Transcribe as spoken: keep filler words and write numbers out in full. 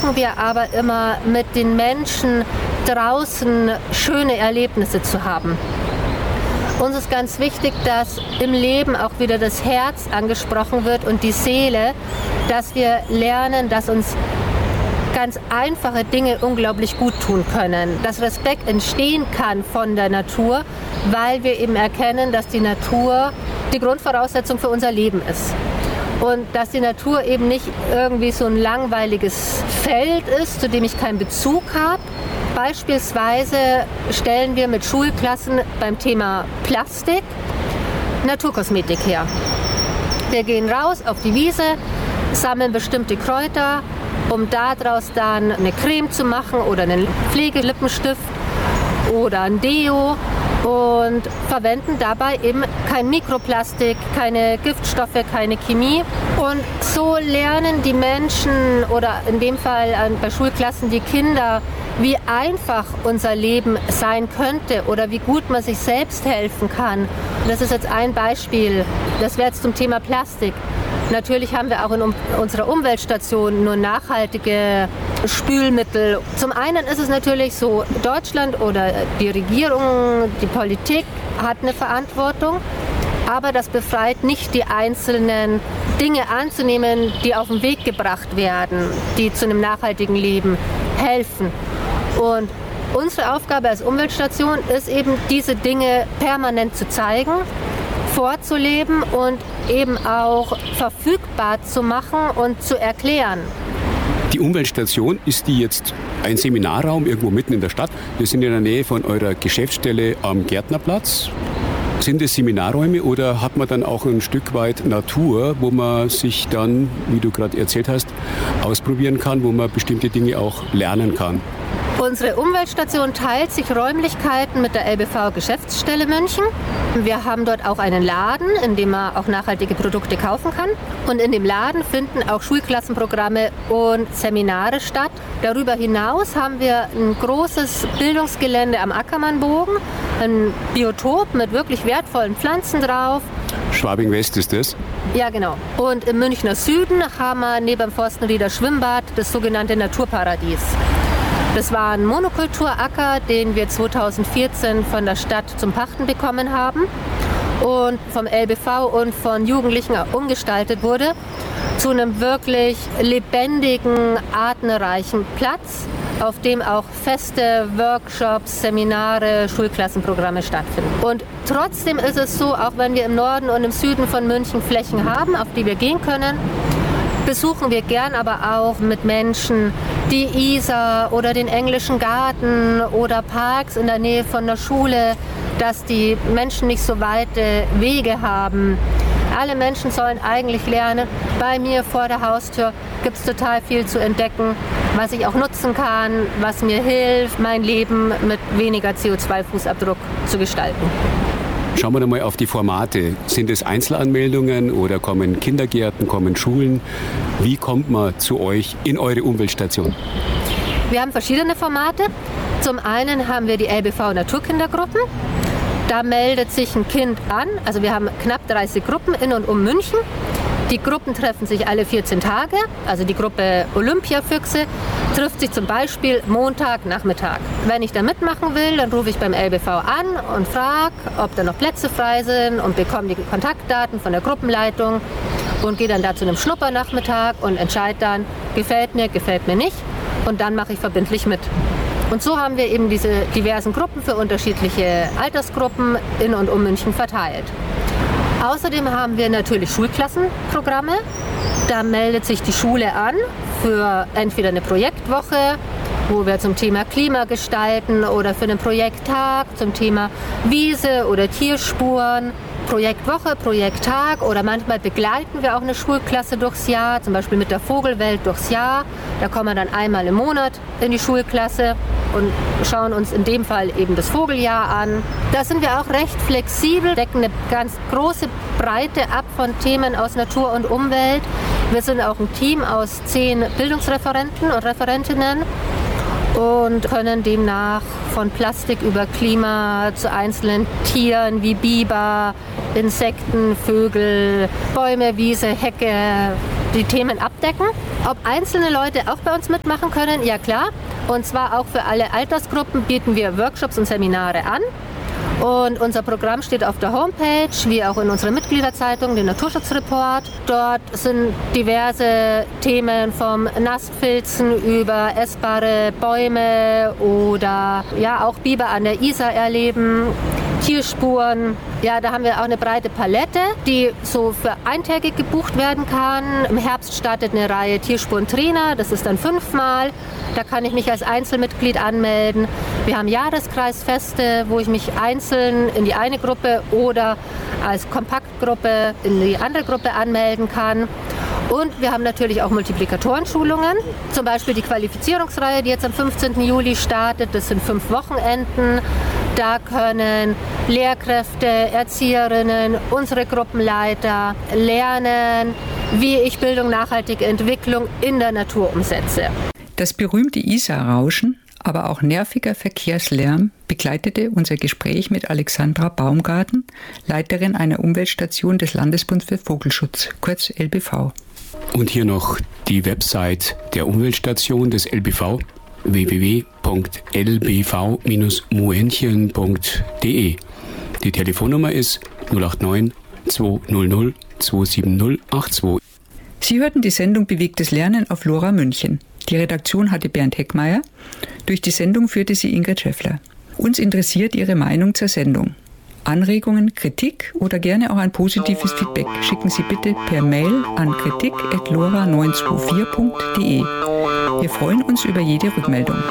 versuchen wir aber immer mit den Menschen draußen schöne Erlebnisse zu haben. Uns ist ganz wichtig, dass im Leben auch wieder das Herz angesprochen wird und die Seele, dass wir lernen, dass uns ganz einfache Dinge unglaublich gut tun können. Dass Respekt entstehen kann von der Natur, weil wir eben erkennen, dass die Natur die Grundvoraussetzung für unser Leben ist. Und dass die Natur eben nicht irgendwie so ein langweiliges Feld ist, zu dem ich keinen Bezug habe. Beispielsweise stellen wir mit Schulklassen beim Thema Plastik Naturkosmetik her. Wir gehen raus auf die Wiese, sammeln bestimmte Kräuter, um daraus dann eine Creme zu machen oder einen Pflegelippenstift oder ein Deo und verwenden dabei eben kein Mikroplastik, keine Giftstoffe, keine Chemie. Und so lernen die Menschen oder in dem Fall bei Schulklassen die Kinder, wie einfach unser Leben sein könnte oder wie gut man sich selbst helfen kann. Und das ist jetzt ein Beispiel. Das wäre jetzt zum Thema Plastik. Natürlich haben wir auch in um, unserer Umweltstation nur nachhaltige Spülmittel. Zum einen ist es natürlich so, Deutschland oder die Regierung, die Politik hat eine Verantwortung, aber das befreit nicht die einzelnen Dinge anzunehmen, die auf den Weg gebracht werden, die zu einem nachhaltigen Leben helfen. Und unsere Aufgabe als Umweltstation ist eben, diese Dinge permanent zu zeigen, vorzuleben und eben auch verfügbar zu machen und zu erklären. Die Umweltstation, ist die jetzt ein Seminarraum irgendwo mitten in der Stadt? Wir sind in der Nähe von eurer Geschäftsstelle am Gärtnerplatz. Sind es Seminarräume oder hat man dann auch ein Stück weit Natur, wo man sich dann, wie du gerade erzählt hast, ausprobieren kann, wo man bestimmte Dinge auch lernen kann? Unsere Umweltstation teilt sich Räumlichkeiten mit der L B V-Geschäftsstelle München. Wir haben dort auch einen Laden, in dem man auch nachhaltige Produkte kaufen kann. Und in dem Laden finden auch Schulklassenprogramme und Seminare statt. Darüber hinaus haben wir ein großes Bildungsgelände am Ackermannbogen, ein Biotop mit wirklich wertvollen Pflanzen drauf. Schwabing West ist das? Ja, genau. Und im Münchner Süden haben wir neben dem Forstenrieder Schwimmbad das sogenannte Naturparadies. Das war ein Monokulturacker, den wir zweitausendvierzehn von der Stadt zum Pachten bekommen haben und vom L B V und von Jugendlichen umgestaltet wurde zu einem wirklich lebendigen, artenreichen Platz, auf dem auch Feste, Workshops, Seminare, Schulklassenprogramme stattfinden. Und trotzdem ist es so, auch wenn wir im Norden und im Süden von München Flächen haben, auf die wir gehen können, besuchen wir gern aber auch mit Menschen die Isar oder den Englischen Garten oder Parks in der Nähe von der Schule, dass die Menschen nicht so weite Wege haben. Alle Menschen sollen eigentlich lernen, bei mir vor der Haustür gibt es total viel zu entdecken, was ich auch nutzen kann, was mir hilft, mein Leben mit weniger C O zwei Fußabdruck zu gestalten. Schauen wir mal auf die Formate. Sind es Einzelanmeldungen oder kommen Kindergärten, kommen Schulen? Wie kommt man zu euch in eure Umweltstation? Wir haben verschiedene Formate. Zum einen haben wir die L B V Naturkindergruppen. Da meldet sich ein Kind an. Also wir haben knapp dreißig Gruppen in und um München. Die Gruppen treffen sich alle vierzehn Tage. Also die Gruppe Olympiafüchse trifft sich zum Beispiel Montagnachmittag. Wenn ich da mitmachen will, dann rufe ich beim L B V an und frage, ob da noch Plätze frei sind und bekomme die Kontaktdaten von der Gruppenleitung und gehe dann da zu einem Schnuppernachmittag und entscheide dann, gefällt mir, gefällt mir nicht, und dann mache ich verbindlich mit. Und so haben wir eben diese diversen Gruppen für unterschiedliche Altersgruppen in und um München verteilt. Außerdem haben wir natürlich Schulklassenprogramme. Da meldet sich die Schule an für entweder eine Projektwoche, wo wir zum Thema Klima gestalten, oder für einen Projekttag zum Thema Wiese oder Tierspuren. Projektwoche, Projekttag, oder manchmal begleiten wir auch eine Schulklasse durchs Jahr, zum Beispiel mit der Vogelwelt durchs Jahr. Da kommen wir dann einmal im Monat in die Schulklasse und schauen uns in dem Fall eben das Vogeljahr an. Da sind wir auch recht flexibel, decken eine ganz große Breite ab von Themen aus Natur und Umwelt. Wir sind auch ein Team aus zehn Bildungsreferenten und Referentinnen und können demnach von Plastik über Klima zu einzelnen Tieren wie Biber, Insekten, Vögel, Bäume, Wiese, Hecke die Themen abdecken. Ob einzelne Leute auch bei uns mitmachen können? Ja klar. Und zwar auch für alle Altersgruppen bieten wir Workshops und Seminare an. Und unser Programm steht auf der Homepage, wie auch in unserer Mitgliederzeitung, den Naturschutzreport. Dort sind diverse Themen vom Nassfilzen über essbare Bäume oder ja auch Biber an der Isar erleben, Tierspuren. Ja, da haben wir auch eine breite Palette, die so für eintägig gebucht werden kann. Im Herbst startet eine Reihe Tierspurentrainer, das ist dann fünfmal. Da kann ich mich als Einzelmitglied anmelden. Wir haben Jahreskreisfeste, wo ich mich einzeln in die eine Gruppe oder als Kompaktgruppe in die andere Gruppe anmelden kann. Und wir haben natürlich auch Multiplikatorenschulungen, zum Beispiel die Qualifizierungsreihe, die jetzt am fünfzehnten Juli startet. Das sind fünf Wochenenden. Da können Lehrkräfte, Erzieherinnen, unsere Gruppenleiter lernen, wie ich Bildung, nachhaltige Entwicklung in der Natur umsetze. Das berühmte Isarrauschen, aber auch nerviger Verkehrslärm begleitete unser Gespräch mit Alexandra Baumgarten, Leiterin einer Umweltstation des Landesbunds für Vogelschutz, kurz L B V. Und hier noch die Website der Umweltstation des L B V, w w w punkt l b v dash muenchen punkt d e. Die Telefonnummer ist null acht neun zwei null null zwei sieben null acht zwei. Sie hörten die Sendung Bewegtes Lernen auf Lora München. Die Redaktion hatte Bernd Heckmeier. Durch die Sendung führte sie Ingrid Schäffler. Uns interessiert Ihre Meinung zur Sendung. Anregungen, Kritik oder gerne auch ein positives Feedback schicken Sie bitte per Mail an kritik at lora neun zwei vier punkt d e. Wir freuen uns über jede Rückmeldung.